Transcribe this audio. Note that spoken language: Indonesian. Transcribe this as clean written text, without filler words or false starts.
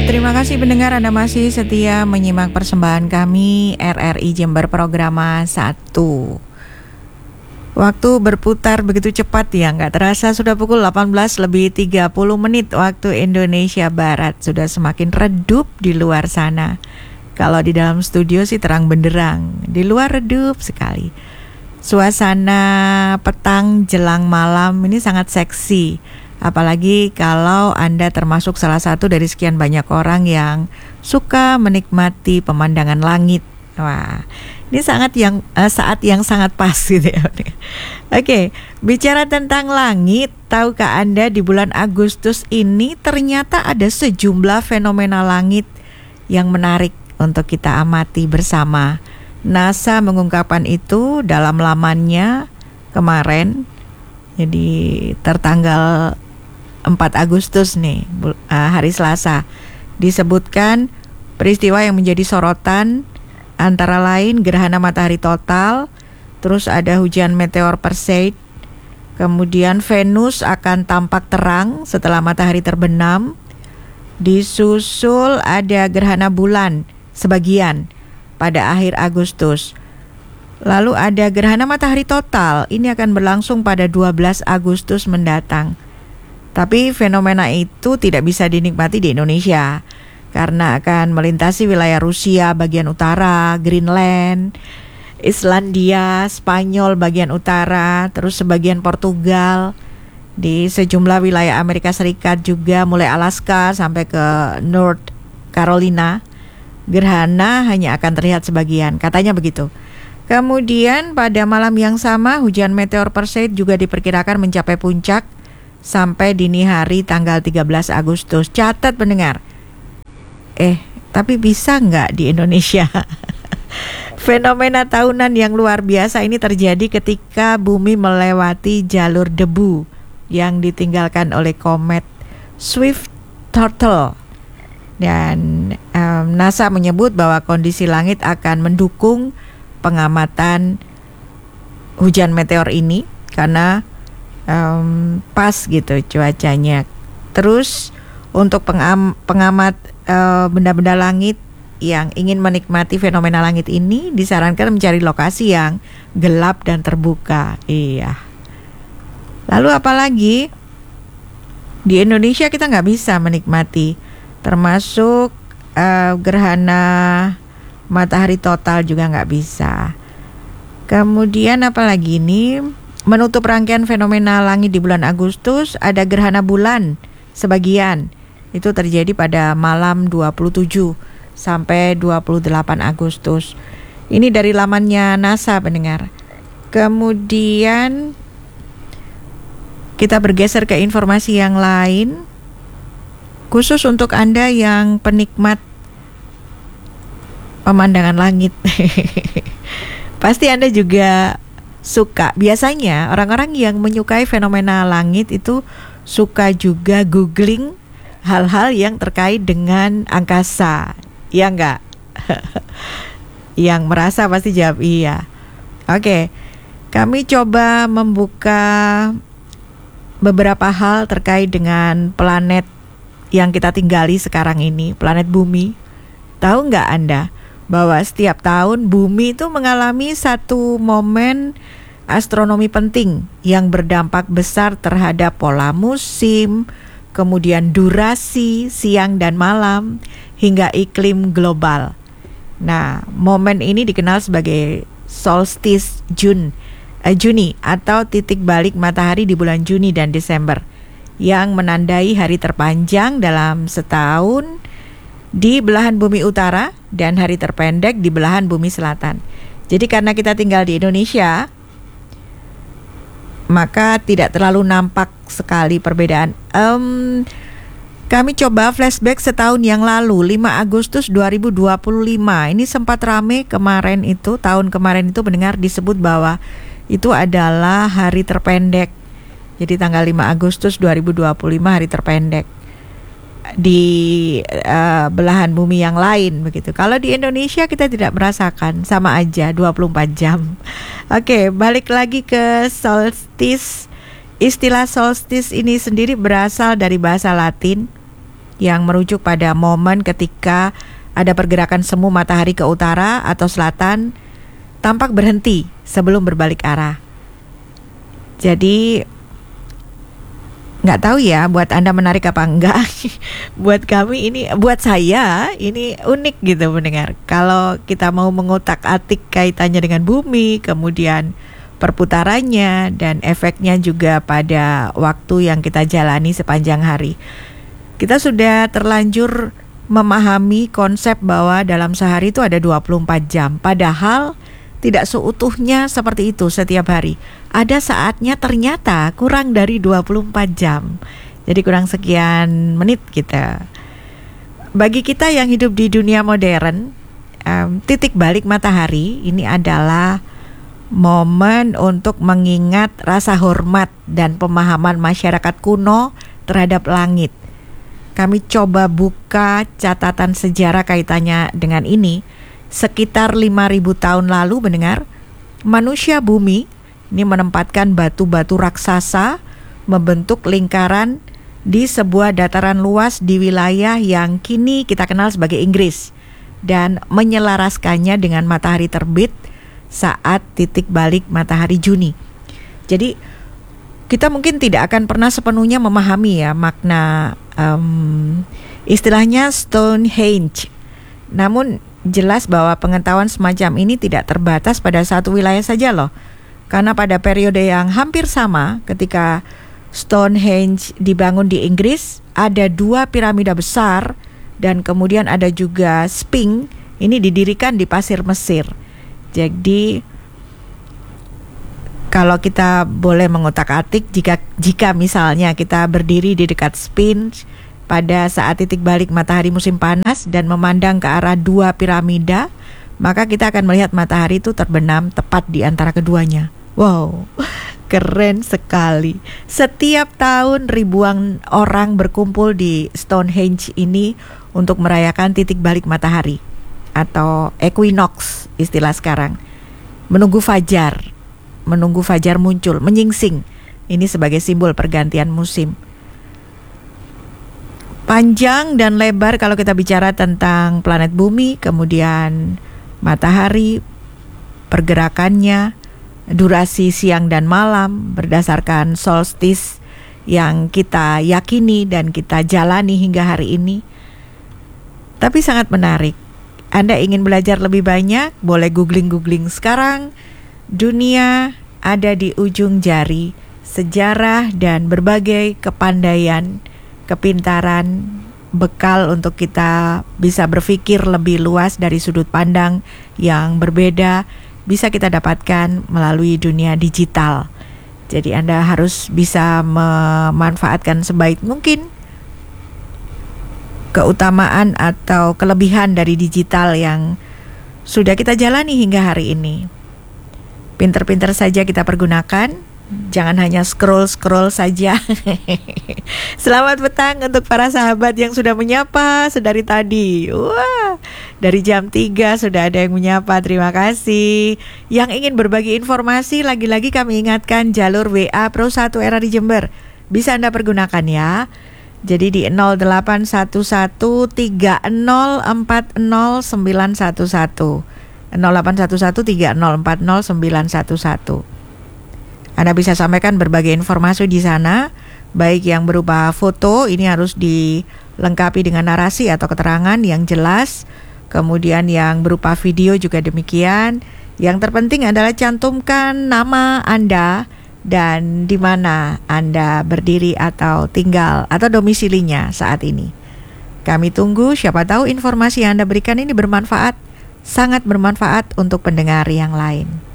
Terima kasih pendengar, Anda masih setia menyimak persembahan kami RRI Jember Programa 1. Waktu berputar begitu cepat ya, nggak terasa sudah pukul 18:30 waktu Indonesia Barat. Sudah semakin redup di luar sana. Kalau di dalam studio sih terang benderang, di luar redup sekali. Suasana petang jelang malam ini sangat seksi. Apalagi kalau Anda termasuk salah satu dari sekian banyak orang yang suka menikmati pemandangan langit. Wah, ini saat yang sangat pas gitu ya. Oke, bicara tentang langit, tahukah Anda di bulan Agustus ini ternyata ada sejumlah fenomena langit yang menarik untuk kita amati bersama. NASA mengungkapkan itu dalam lamannya kemarin. Jadi tertanggal 4 Agustus nih, hari Selasa, disebutkan peristiwa yang menjadi sorotan antara lain gerhana matahari total, terus ada hujan meteor Perseid, kemudian Venus akan tampak terang setelah matahari terbenam, disusul ada gerhana bulan sebagian pada akhir Agustus. Lalu ada gerhana matahari total, ini akan berlangsung pada 12 Agustus mendatang. Tapi fenomena itu tidak bisa dinikmati di Indonesia karena akan melintasi wilayah Rusia bagian utara, Greenland, Islandia, Spanyol bagian utara, terus sebagian Portugal, di sejumlah wilayah Amerika Serikat juga mulai Alaska sampai ke North Carolina. Gerhana hanya akan terlihat sebagian, katanya begitu. Kemudian pada malam yang sama hujan meteor Perseid juga diperkirakan mencapai puncak sampai dini hari tanggal 13 Agustus. Catat pendengar. Tapi bisa nggak di Indonesia? Fenomena tahunan yang luar biasa ini terjadi ketika bumi melewati jalur debu yang ditinggalkan oleh komet Swift-Turtle. Dan NASA menyebut bahwa kondisi langit akan mendukung pengamatan hujan meteor ini karena pas gitu cuacanya. Terus untuk pengamat benda-benda langit yang ingin menikmati fenomena langit ini disarankan mencari lokasi yang gelap dan terbuka. Iya. Lalu apalagi di Indonesia kita nggak bisa menikmati, termasuk gerhana matahari total juga nggak bisa. Kemudian apalagi ini, menutup rangkaian fenomena langit di bulan Agustus, ada gerhana bulan sebagian. Itu terjadi pada malam 27 sampai 28 Agustus. Ini dari lamannya NASA pendengar. Kemudian kita bergeser ke informasi yang lain. Khusus untuk Anda yang penikmat pemandangan langit. Pasti Anda juga suka. Biasanya orang-orang yang menyukai fenomena langit itu suka juga googling hal-hal yang terkait dengan angkasa. Ya enggak? Yang merasa pasti jawab iya. Oke, kami coba membuka beberapa hal terkait dengan planet yang kita tinggali sekarang ini, planet bumi. Tahu nggak Anda bahwa setiap tahun bumi itu mengalami satu momen astronomi penting yang berdampak besar terhadap pola musim, kemudian durasi siang dan malam, hingga iklim global. Nah, momen ini dikenal sebagai solstice Juni atau titik balik matahari di bulan Juni dan Desember, yang menandai hari terpanjang dalam setahun di belahan bumi utara dan hari terpendek di belahan bumi selatan. Jadi karena kita tinggal di Indonesia, maka tidak terlalu nampak sekali perbedaan. Kami coba flashback setahun yang lalu, 5 Agustus 2025. Ini sempat rame kemarin itu, tahun kemarin itu pendengar, disebut bahwa itu adalah hari terpendek. Jadi tanggal 5 Agustus 2025 hari terpendek di belahan bumi yang lain begitu. Kalau di Indonesia kita tidak merasakan, sama aja 24 jam. Oke, balik lagi ke solstice. Istilah solstice ini sendiri berasal dari bahasa Latin yang merujuk pada momen ketika ada pergerakan semu matahari ke utara atau selatan tampak berhenti sebelum berbalik arah. Jadi nggak tahu ya buat Anda menarik apa enggak. Buat kami ini, buat saya ini unik gitu mendengar. Kalau kita mau mengutak-atik kaitannya dengan bumi, kemudian perputarannya dan efeknya juga pada waktu yang kita jalani sepanjang hari. Kita sudah terlanjur memahami konsep bahwa dalam sehari itu ada 24 jam. Padahal tidak seutuhnya seperti itu setiap hari. Ada saatnya ternyata kurang dari 24 jam. Jadi kurang sekian menit kita. Bagi kita yang hidup di dunia modern, titik balik matahari ini adalah momen untuk mengingat rasa hormat dan pemahaman masyarakat kuno terhadap langit. Kami coba buka catatan sejarah kaitannya dengan ini. Sekitar 5.000 tahun lalu mendengar, manusia bumi ini menempatkan batu-batu raksasa membentuk lingkaran di sebuah dataran luas di wilayah yang kini kita kenal sebagai Inggris dan menyelaraskannya dengan matahari terbit saat titik balik matahari Juni. Jadi kita mungkin tidak akan pernah sepenuhnya memahami ya makna istilahnya Stonehenge. Namun jelas bahwa pengetahuan semacam ini tidak terbatas pada satu wilayah saja loh. Karena pada periode yang hampir sama ketika Stonehenge dibangun di Inggris, ada 2 piramida besar dan kemudian ada juga Sphinx, ini didirikan di pasir Mesir. Jadi kalau kita boleh mengutak-atik, jika misalnya kita berdiri di dekat Sphinx pada saat titik balik matahari musim panas dan memandang ke arah 2 piramida, maka kita akan melihat matahari itu terbenam tepat di antara keduanya. Wow, keren sekali. Setiap tahun ribuan orang berkumpul di Stonehenge ini untuk merayakan titik balik matahari atau equinox istilah sekarang. Menunggu fajar muncul, menyingsing. Ini sebagai simbol pergantian musim. Panjang dan lebar kalau kita bicara tentang planet bumi, kemudian matahari, pergerakannya, durasi siang dan malam berdasarkan solstice yang kita yakini dan kita jalani hingga hari ini. Tapi sangat menarik. Anda ingin belajar lebih banyak, boleh googling sekarang. Dunia ada di ujung jari, sejarah dan berbagai kepandaian, kepintaran, bekal untuk kita bisa berpikir lebih luas dari sudut pandang yang berbeda bisa kita dapatkan melalui dunia digital. Jadi Anda harus bisa memanfaatkan sebaik mungkin keutamaan atau kelebihan dari digital yang sudah kita jalani hingga hari ini. Pinter-pinter saja kita pergunakan, jangan hanya scroll saja. Selamat petang untuk para sahabat yang sudah menyapa sedari tadi. Wah, dari jam 3 sudah ada yang menyapa, terima kasih. Yang ingin berbagi informasi, lagi-lagi kami ingatkan jalur WA Pro 1 Era di Jember. Bisa Anda pergunakan ya. Jadi di 081130409111 081130409111. Anda bisa sampaikan berbagai informasi di sana, baik yang berupa foto, ini harus dilengkapi dengan narasi atau keterangan yang jelas, kemudian yang berupa video juga demikian. Yang terpenting adalah cantumkan nama Anda dan di mana Anda berdiri atau tinggal atau domisilinya saat ini. Kami tunggu, siapa tahu informasi yang Anda berikan ini bermanfaat, sangat bermanfaat untuk pendengar yang lain.